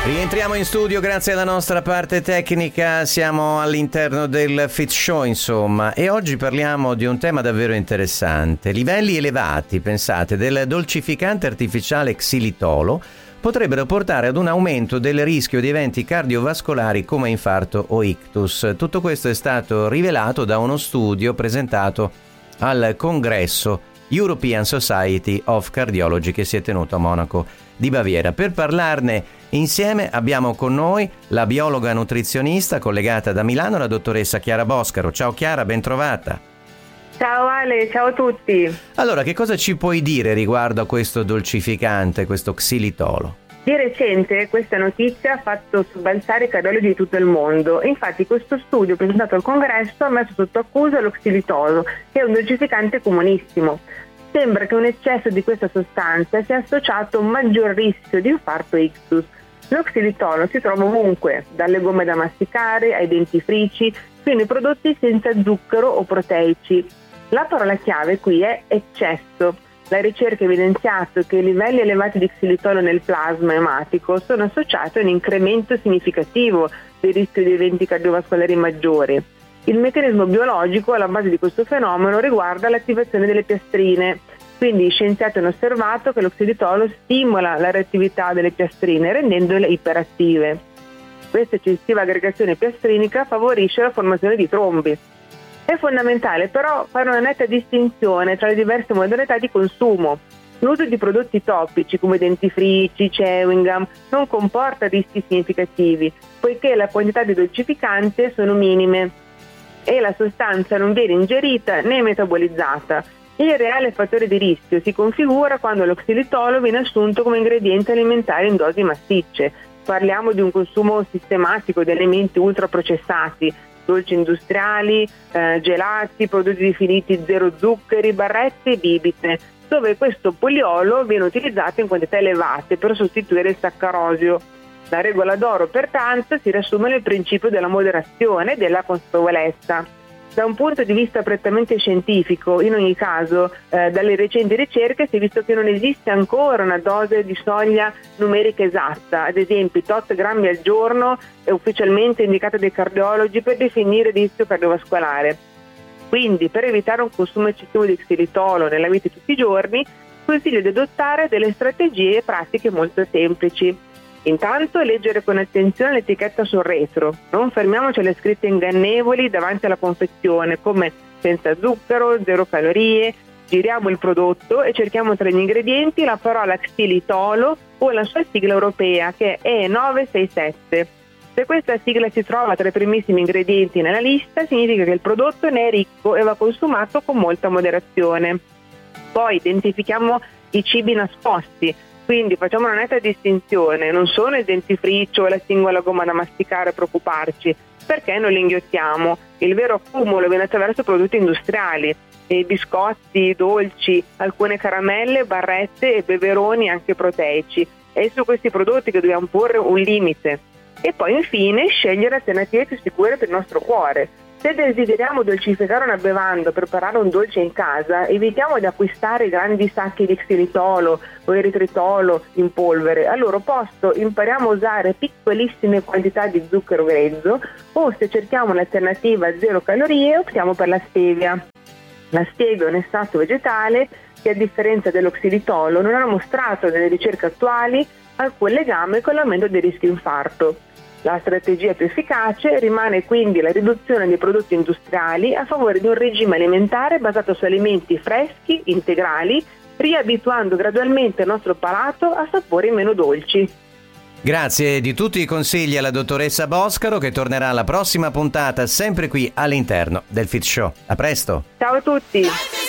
Rientriamo in studio grazie alla nostra parte tecnica, siamo all'interno del Fit Show insomma, e oggi parliamo di un tema davvero interessante. Livelli elevati, pensate, del dolcificante artificiale xilitolo potrebbero portare ad un aumento del rischio di eventi cardiovascolari come infarto o ictus. Tutto questo è stato rivelato da uno studio presentato al congresso European Society of Cardiology che si è tenuto a Monaco di Baviera. Per parlarne insieme abbiamo con noi la biologa nutrizionista collegata da Milano, la dottoressa Chiara Boscaro. Ciao Chiara, ben trovata. Ciao Ale, ciao a tutti. Allora, che cosa ci puoi dire riguardo a questo dolcificante, questo xilitolo? Di recente questa notizia ha fatto sobbalzare i cardiologi di tutto il mondo. Infatti questo studio presentato al congresso ha messo sotto accusa lo xilitolo, che è un dolcificante comunissimo. Sembra che un eccesso di questa sostanza sia associato a un maggior rischio di infarto e ictus. Lo xilitolo si trova ovunque, dalle gomme da masticare ai dentifrici, fino ai prodotti senza zucchero o proteici. La parola chiave qui è eccesso. La ricerca ha evidenziato che i livelli elevati di xilitolo nel plasma ematico sono associati a un incremento significativo del rischio di eventi cardiovascolari maggiori. Il meccanismo biologico alla base di questo fenomeno riguarda l'attivazione delle piastrine. Quindi gli scienziati hanno osservato che lo xilitolo stimola la reattività delle piastrine rendendole iperattive. Questa eccessiva aggregazione piastrinica favorisce la formazione di trombi. È fondamentale però fare una netta distinzione tra le diverse modalità di consumo. L'uso di prodotti topici come dentifrici, chewing gum non comporta rischi significativi, poiché la quantità di dolcificante sono minime e la sostanza non viene ingerita né metabolizzata. Il reale fattore di rischio si configura quando lo xilitolo viene assunto come ingrediente alimentare in dosi massicce. Parliamo di un consumo sistematico di alimenti ultraprocessati, dolci industriali, gelati, prodotti definiti zero zuccheri, barrette e bibite, dove questo poliolo viene utilizzato in quantità elevate per sostituire il saccarosio. La regola d'oro, pertanto, si riassume nel principio della moderazione e della consapevolezza. Da un punto di vista prettamente scientifico, in ogni caso, dalle recenti ricerche si è visto che non esiste ancora una dose di soglia numerica esatta. Ad esempio, tot grammi al giorno è ufficialmente indicata dai cardiologi per definire il rischio cardiovascolare. Quindi, per evitare un consumo eccessivo di xilitolo nella vita di tutti i giorni, consiglio di adottare delle strategie e pratiche molto semplici. Intanto leggere con attenzione l'etichetta sul retro, non fermiamoci alle scritte ingannevoli davanti alla confezione come senza zucchero, zero calorie, giriamo il prodotto e cerchiamo tra gli ingredienti la parola xilitolo o la sua sigla europea che è E967. Se questa sigla si trova tra i primissimi ingredienti nella lista significa che il prodotto ne è ricco e va consumato con molta moderazione. Poi identifichiamo i cibi nascosti. Quindi facciamo una netta distinzione, non sono il dentifricio o la singola gomma da masticare a preoccuparci, perché non li inghiottiamo. Il vero accumulo viene attraverso prodotti industriali, biscotti, dolci, alcune caramelle, barrette e beveroni anche proteici. È su questi prodotti che dobbiamo porre un limite. E poi infine scegliere alternative più sicure per il nostro cuore. Se desideriamo dolcificare una bevanda o preparare un dolce in casa, evitiamo di acquistare grandi sacchi di xilitolo o eritritolo in polvere. Al loro posto impariamo a usare piccolissime quantità di zucchero grezzo o se cerchiamo un'alternativa a zero calorie optiamo per la stevia. La stevia è un estratto vegetale che a differenza dello xilitolo non ha mostrato nelle ricerche attuali alcun legame con l'aumento del rischio infarto. La strategia più efficace rimane quindi la riduzione dei prodotti industriali a favore di un regime alimentare basato su alimenti freschi, integrali, riabituando gradualmente il nostro palato a sapori meno dolci. Grazie di tutti i consigli alla dottoressa Boscaro che tornerà alla prossima puntata sempre qui all'interno del Fit Show. A presto! Ciao a tutti!